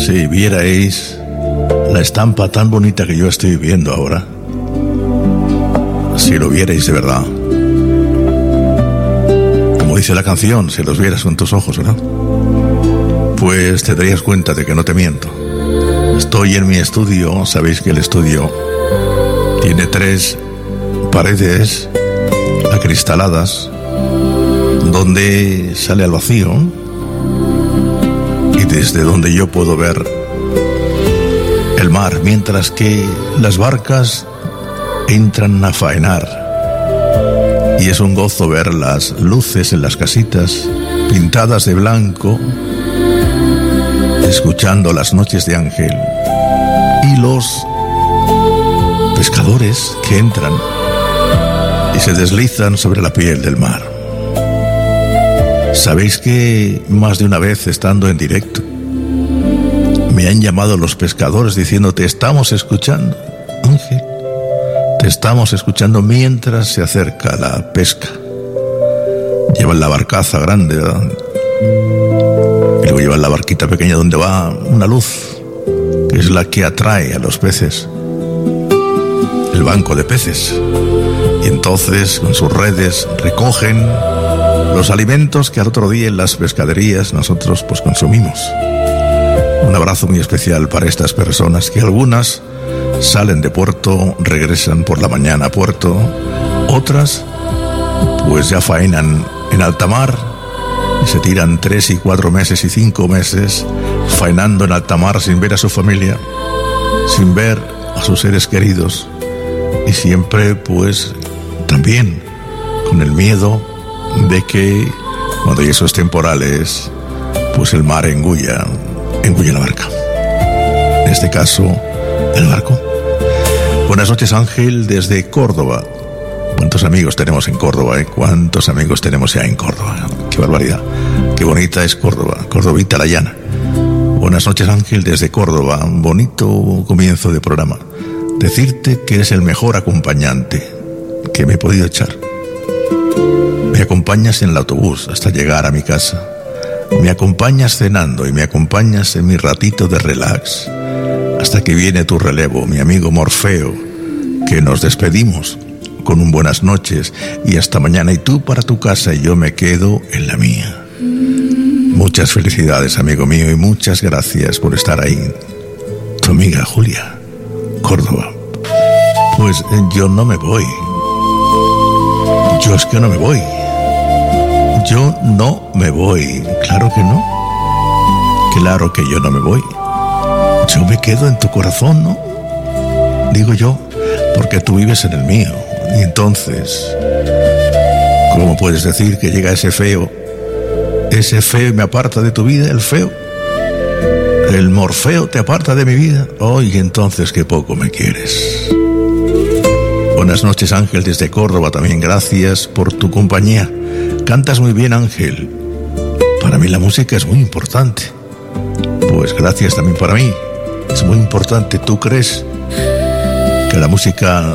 Si vierais la estampa tan bonita que yo estoy viendo ahora, si lo vierais de verdad, como dice la canción, si los vieras con tus ojos, ¿verdad? Pues te darías cuenta de que no te miento. Estoy en mi estudio. Sabéis que el estudio tiene 3 paredes acristaladas donde sale al vacío y desde donde yo puedo ver el mar, mientras que las barcas entran a faenar. Y es un gozo ver las luces en las casitas pintadas de blanco, escuchando las noches de Ángel y los pescadores que entran y se deslizan sobre la piel del mar. Sabéis que más de una vez, estando en directo, me han llamado los pescadores diciendo: te estamos escuchando, Ángel, te estamos escuchando, mientras se acerca la pesca. Llevan la barcaza grande, ¿verdad? Y luego llevan la barquita pequeña donde va una luz, que es la que atrae a los peces, el banco de peces. Y entonces con sus redes recogen los alimentos que al otro día en las pescaderías nosotros pues consumimos. Un abrazo muy especial para estas personas, que algunas salen de puerto, regresan por la mañana a puerto, otras pues ya faenan en alta mar y se tiran 3 y 4 meses y 5 meses faenando en alta mar sin ver a su familia, sin ver a sus seres queridos, y siempre pues también con el miedo de que cuando hay esos temporales pues el mar engulle la barca, en este caso el barco. Buenas noches, Ángel, desde Córdoba. ¿Cuántos amigos tenemos en Córdoba, eh? ¿Cuántos amigos tenemos ya en Córdoba? ¡Qué barbaridad! ¡Qué bonita es Córdoba! Cordobita la llana. Buenas noches, Ángel, desde Córdoba. Un bonito comienzo de programa. Decirte que eres el mejor acompañante que me he podido echar. Me acompañas en el autobús hasta llegar a mi casa. Me acompañas cenando y me acompañas en mi ratito de relax, hasta que viene tu relevo, mi amigo Morfeo, que nos despedimos con un buenas noches y hasta mañana, y tú para tu casa y yo me quedo en la mía. Muchas felicidades, amigo mío, y muchas gracias por estar ahí. Tu amiga Julia, Córdoba. Pues yo no me voy. Yo es que no me voy. Yo no me voy. Claro que no. Claro que yo no me voy. Yo me quedo en tu corazón, ¿no? Digo yo, porque tú vives en el mío. Y entonces, ¿cómo puedes decir que llega ese feo? Ese feo me aparta de tu vida, el feo. El Morfeo te aparta de mi vida. Oye, entonces qué poco me quieres. Buenas noches, Ángel, desde Córdoba también. Gracias por tu compañía. Cantas muy bien, Ángel. Para mí la música es muy importante. Pues gracias también para mí. Es muy importante. ¿Tú crees que la música